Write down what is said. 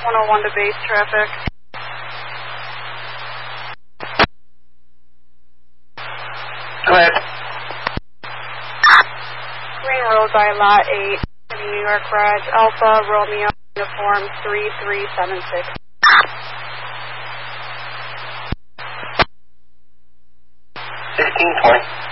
101 to base traffic. Go ahead. Green Road by Lot 8, New York Reg, Alpha Romeo Uniform 3376. 1620.